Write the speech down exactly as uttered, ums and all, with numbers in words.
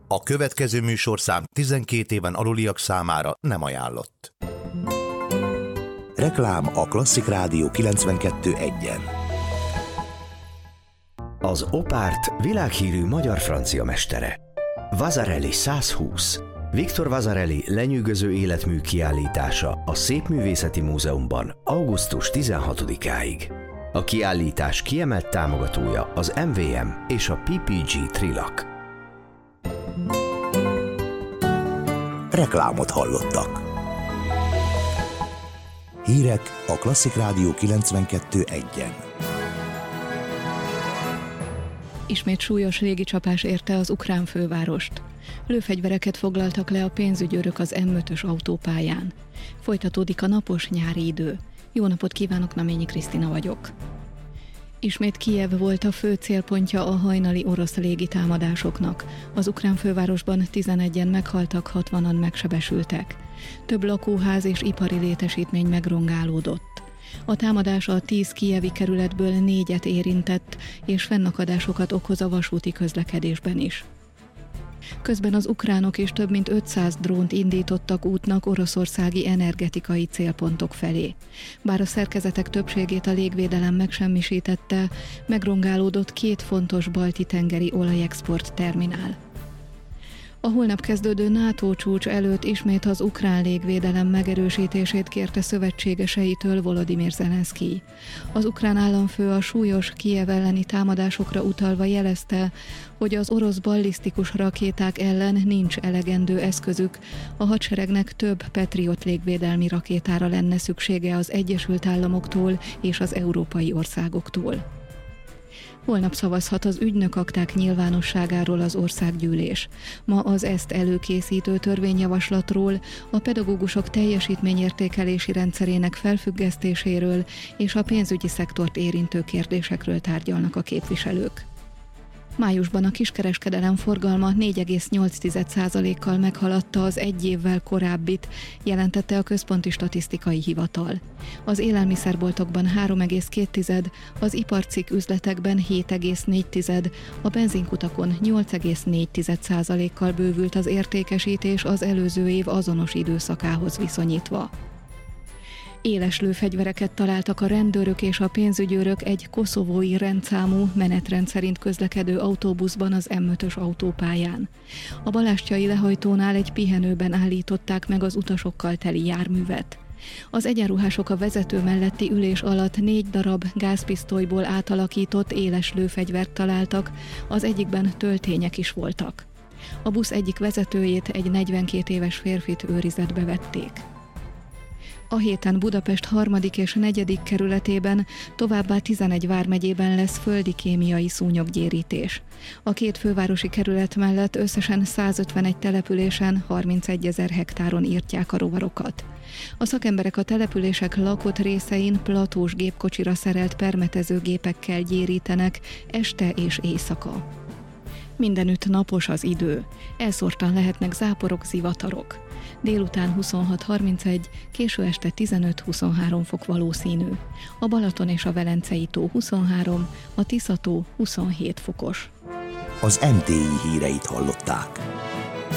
A következő műsorszám tizenkét éven aluliak számára nem ajánlott. Reklám a Klasszik Rádió kilencvenkettő egyen. Az Opárt világhírű magyar-francia mestere. Vasarely száz húsz. Viktor Vasarely lenyűgöző életmű kiállítása a Szépművészeti Múzeumban augusztus tizenhatodikáig. A kiállítás kiemelt támogatója az em vé em és a pé pé gé Trilak. Reklámot hallottak. Hírek a Klasszik Rádió kilencvenkettő egyen. Ismét súlyos légicsapás érte az ukrán fővárost. Lőfegyvereket foglaltak le a pénzügyőrök az em ötös autópályán. Folytatódik a napos nyári idő. Jó napot kívánok, Naményi Krisztina vagyok. Ismét Kijev volt a fő célpontja a hajnali orosz légitámadásoknak. Az ukrán fővárosban tizenegyen meghaltak, hatvanan megsebesültek. Több lakóház és ipari létesítmény megrongálódott. A támadás a tíz kijevi kerületből négyet érintett, és fennakadásokat okoz a vasúti közlekedésben is. Közben az ukránok is több mint ötszáz drónt indítottak útnak oroszországi energetikai célpontok felé. Bár a szerkezetek többségét a légvédelem megsemmisítette, megrongálódott két fontos balti-tengeri olajexport terminál. A holnap kezdődő NATO csúcs előtt ismét az ukrán légvédelem megerősítését kérte szövetségeseitől Volodymyr Zelenszkij. Az ukrán államfő a súlyos Kijev elleni támadásokra utalva jelezte, hogy az orosz ballisztikus rakéták ellen nincs elegendő eszközük, a hadseregnek több Patriot légvédelmi rakétára lenne szüksége az Egyesült Államoktól és az európai országoktól. Holnap szavazhat az ügynökakták nyilvánosságáról az országgyűlés. Ma az ezt előkészítő törvényjavaslatról, a pedagógusok teljesítményértékelési rendszerének felfüggesztéséről és a pénzügyi szektort érintő kérdésekről tárgyalnak a képviselők. Májusban a kiskereskedelem forgalma négy egész nyolc százalékkal meghaladta az egy évvel korábbit, jelentette a Központi Statisztikai Hivatal. Az élelmiszerboltokban három egész két, az iparcikk üzletekben hét egész négy, a benzinkutakon nyolc egész négy százalékkal bővült az értékesítés az előző év azonos időszakához viszonyítva. Éles lőfegyvereket találtak a rendőrök és a pénzügyőrök egy koszovói rendszámú, menetrend szerint közlekedő autóbuszban az em ötös autópályán. A balástyai lehajtónál egy pihenőben állították meg az utasokkal teli járművet. Az egyenruhások a vezető melletti ülés alatt négy darab gázpisztolyból átalakított éles lőfegyvert találtak, az egyikben töltények is voltak. A busz egyik vezetőjét, egy negyvenkét éves férfit őrizetbe vették. A héten Budapest harmadik és negyedik kerületében, továbbá tizenegy vármegyében lesz földi kémiai szúnyoggyérítés. A két fővárosi kerület mellett összesen százötvenegy településen, harmincegyezer hektáron írtják a rovarokat. A szakemberek a települések lakott részein platós gépkocsira szerelt permetezőgépekkel gyérítenek este és éjszaka. Mindenütt napos az idő. Elszórtan lehetnek záporok, zivatarok. Délután huszonhat harmincegy, késő este tizenöt-huszonhárom fok valószínű. A Balaton és a Velencei tó huszonhárom, a Tisza tó huszonhét fokos. Az em té i híreit hallották.